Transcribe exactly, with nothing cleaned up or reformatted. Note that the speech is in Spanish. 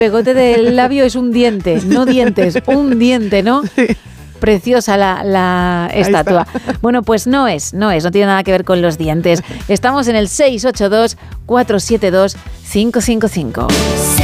pegote del labio es un diente, no dientes, un diente, ¿no? Sí. Preciosa la, la estatua. Bueno, pues no es, no es, no tiene nada que ver con los dientes. Estamos en el seis ocho dos, cuatro siete dos, cinco cinco cinco.